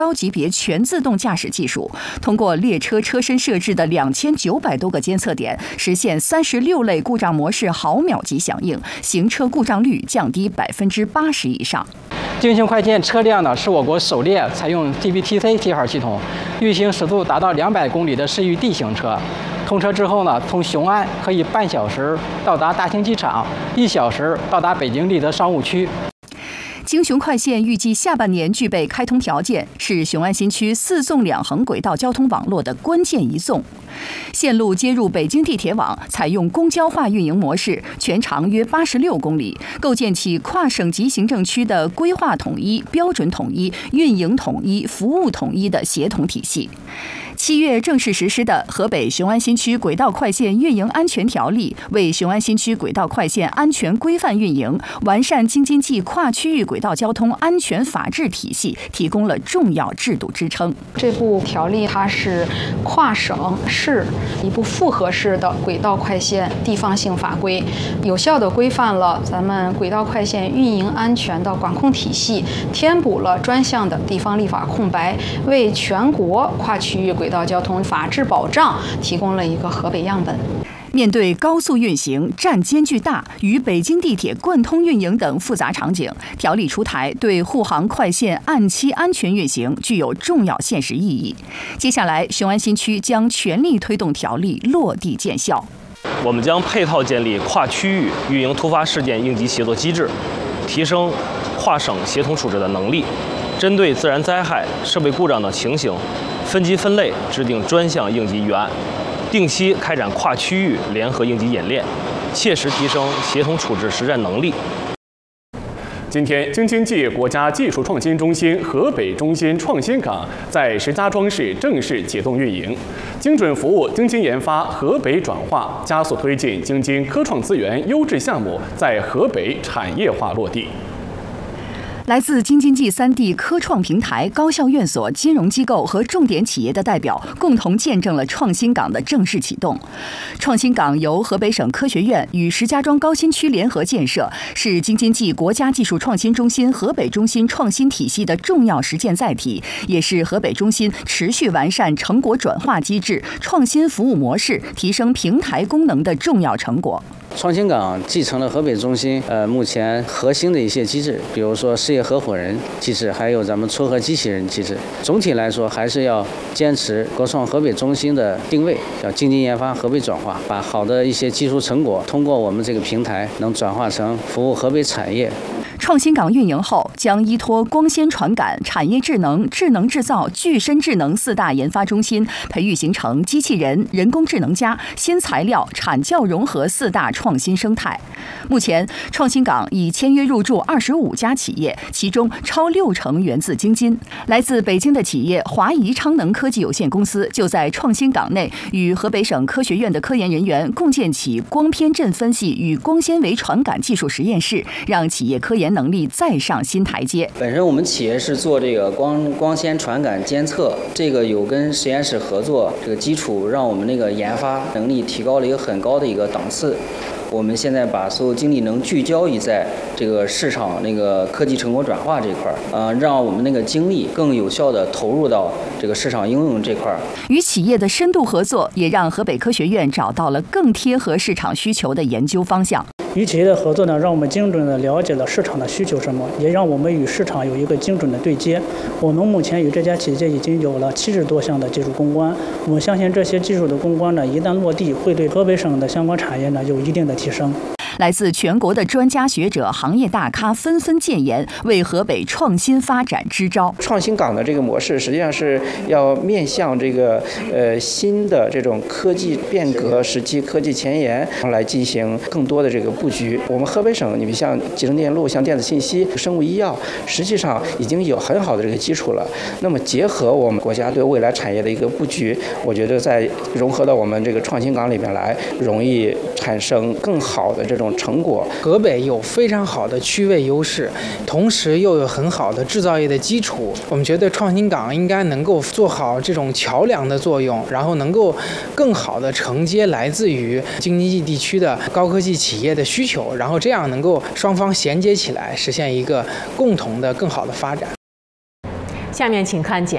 高级别全自动驾驶技术，通过列车车身设置的2900多个监测点，实现36类故障模式毫秒级响应，行车故障率降低80%以上。 京雄快线车辆呢，是我国首列采用 GPTC 信号系统，运行时速达到200公里的市域 D 型车。通车之后呢，从雄安可以半小时到达大兴机场，1小时到达北京立德商务区。 京雄快线预计下半年具备开通条件，是雄安新区4纵2横轨道交通网络的关键一纵。线路接入北京地铁网，采用公交化运营模式，全长约86公里，构建起跨省级行政区的规划统一、标准统一、运营统一、服务统一的协同体系。7月正式实施的《河北雄安新区轨道快线运营安全条例》为雄安新区轨道快线安全规范运营、完善京津冀跨区域轨道交通安全法治体系提供了重要制度支撑。 这部条例它是跨省市一部复合式的轨道快线地方性法规，有效地规范了咱们轨道快线运营安全的管控体系，填补了专项的地方立法空白，为全国跨区域轨道交通法治保障提供了一个河北样本。 面对高速运行、站间距大、与北京地铁贯通运营等复杂场景，条例出台对沪杭快线按期安全运行具有重要现实意义。接下来，雄安新区将全力推动条例落地见效。 我们将配套建立跨区域运营突发事件应急协作机制，提升跨省协同处置的能力，针对自然灾害、设备故障等情形，分级分类制定专项应急预案，定期开展跨区域联合应急演练，切实提升协同处置实战能力。 今天，京津冀国家技术创新中心河北中心创新港在石家庄市正式启动运营，精准服务京津研发河北转化，加速推进京津科创资源优质项目在河北产业化落地。 来自京津冀3地科创平台、高校院所、金融机构和重点企业的代表共同见证了创新港的正式启动。创新港由河北省科学院与石家庄高新区联合建设，是京津冀国家技术创新中心河北中心创新体系的重要实践载体，也是河北中心持续完善成果转化机制、创新服务模式、提升平台功能的重要成果。 创新港继承了河北中心目前核心的一些机制，比如说事业合伙人机制，还有咱们撮合机器人机制。总体来说，还是要坚持国创河北中心的定位，叫京津研发河北转化，把好的一些技术成果通过我们这个平台，能转化成服务河北产业。 创新港运营后，将依托光纤传感、产业智能、智能制造、具身智能4大研发中心，培育形成机器人、人工智能加新材料、产教融合4大创新生态。目前，创新港已签约入驻25家企业，其中超60%源自京津。来自北京的企业华谊昌能科技有限公司就在创新港内与河北省科学院的科研人员共建起光偏振分析与光纤维传感技术实验室，让企业科研能力再上新台阶。 本身我们企业是做这个光纤传感监测，这个有跟实验室合作这个基础，让我们那个研发能力提高了一个很高的一个档次。我们现在把所有精力能聚焦于在这个市场那个科技成果转化这块让我们那个精力更有效地投入到这个市场应用这块。 与企业的深度合作，也让河北科学院找到了更贴合市场需求的研究方向。 与企业的合作呢，让我们精准地了解了市场的需求什么，也让我们与市场有一个精准的对接。我们目前与这家企业已经有了70多项的技术攻关，我相信这些技术的攻关呢，一旦落地，会对河北省的相关产业呢有一定的提升。 来自全国的专家学者、行业大咖纷纷建言，为河北创新发展支招。 创新港的这个模式，实际上是要面向这个新的这种科技变革时期、科技前沿来进行更多的这个布局。我们河北省，你们像集成电路、像电子信息、生物医药，实际上已经有很好的这个基础了。那么结合我们国家对未来产业的一个布局，我觉得在融合到我们这个创新港里面来，容易产生更好的这种成果。 河北有非常好的区位优势，同时又有很好的制造业的基础。我们觉得创新港应该能够做好这种桥梁的作用，然后能够更好的承接来自于京津冀地区的高科技企业的需求，然后这样能够双方衔接起来，实现一个共同的更好的发展。 下面请看简